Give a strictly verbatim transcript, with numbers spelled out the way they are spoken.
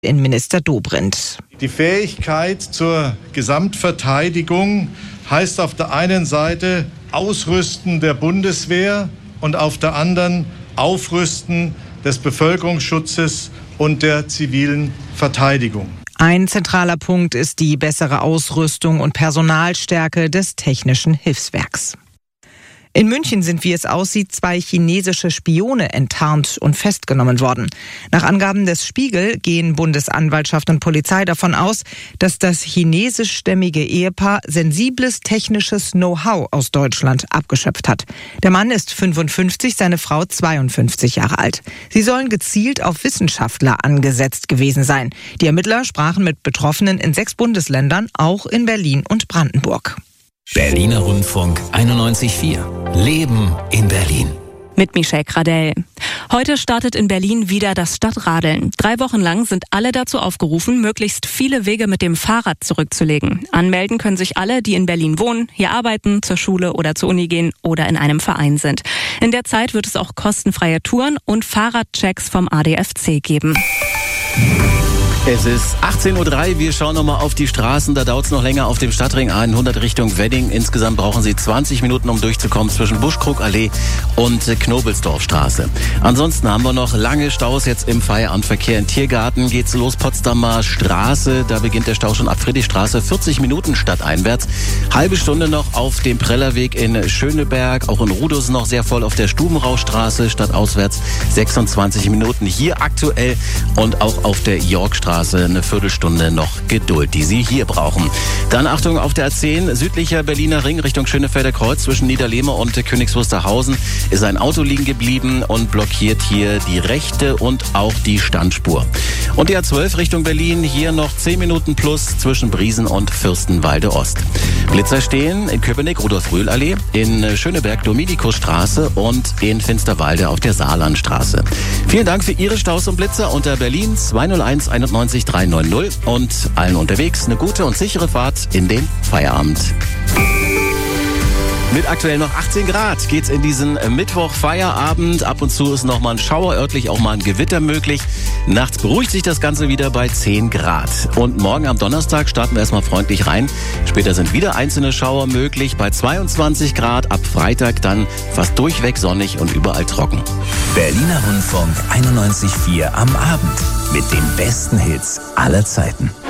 Innenminister Dobrindt. Die Fähigkeit zur Gesamtverteidigung heißt auf der einen Seite Ausrüsten der Bundeswehr und auf der anderen Aufrüsten des Bevölkerungsschutzes und der zivilen Verteidigung. Ein zentraler Punkt ist die bessere Ausrüstung und Personalstärke des Technischen Hilfswerks. In München sind, wie es aussieht, zwei chinesische Spione enttarnt und festgenommen worden. Nach Angaben des Spiegel gehen Bundesanwaltschaft und Polizei davon aus, dass das chinesischstämmige Ehepaar sensibles technisches Know-how aus Deutschland abgeschöpft hat. Der Mann ist fünfundfünfzig, seine Frau zweiundfünfzig Jahre alt. Sie sollen gezielt auf Wissenschaftler angesetzt gewesen sein. Die Ermittler sprachen mit Betroffenen in sechs Bundesländern, auch in Berlin und Brandenburg. Berliner Rundfunk einundneunzig Komma vier. Leben in Berlin. Mit Michelle Gradell. Heute startet in Berlin wieder das Stadtradeln. Drei Wochen lang sind alle dazu aufgerufen, möglichst viele Wege mit dem Fahrrad zurückzulegen. Anmelden können sich alle, die in Berlin wohnen, hier arbeiten, zur Schule oder zur Uni gehen oder in einem Verein sind. In der Zeit wird es auch kostenfreie Touren und Fahrradchecks vom A D F C geben. Es ist achtzehn Uhr drei, wir schauen nochmal auf die Straßen, da dauert es noch länger auf dem Stadtring hundert Richtung Wedding. Insgesamt brauchen Sie zwanzig Minuten, um durchzukommen zwischen Buschkrugallee und Knobelsdorfstraße. Ansonsten haben wir noch lange Staus jetzt im Feierabendverkehr. In Tiergarten geht's los, Potsdamer Straße, da beginnt der Stau schon ab Friedrichstraße, vierzig Minuten stadteinwärts. Halbe Stunde noch auf dem Prellerweg in Schöneberg, auch in Rudolf noch sehr voll auf der Stubenrauchstraße, stadtauswärts sechsundzwanzig Minuten hier aktuell und auch auf der Yorkstraße. Eine Viertelstunde noch Geduld, die Sie hier brauchen. Dann Achtung auf der A zehn, südlicher Berliner Ring Richtung Schönefelder Kreuz zwischen Niederlehme und Königs Wusterhausen ist ein Auto liegen geblieben und blockiert hier die rechte und auch die Standspur. Und die A zwölf Richtung Berlin, hier noch zehn Minuten plus zwischen Briesen und Fürstenwalde Ost. Blitzer stehen in Köpenick, Rudolf-Röhl-Allee, in Schöneberg, Dominikusstraße und in Finsterwalde auf der Saarlandstraße. Vielen Dank für Ihre Staus und Blitzer unter Berlin zwei null eins einundneunzig drei neun null und allen unterwegs eine gute und sichere Fahrt in den Feierabend. Mit aktuell noch achtzehn Grad geht's in diesen Mittwoch Feierabend. Ab und zu ist noch mal ein Schauer, örtlich auch mal ein Gewitter möglich. Nachts beruhigt sich das Ganze wieder bei zehn Grad. Und morgen am Donnerstag starten wir erstmal freundlich rein. Später sind wieder einzelne Schauer möglich bei zweiundzwanzig Grad. Ab Freitag dann fast durchweg sonnig und überall trocken. Berliner Rundfunk einundneunzig Komma vier am Abend mit den besten Hits aller Zeiten.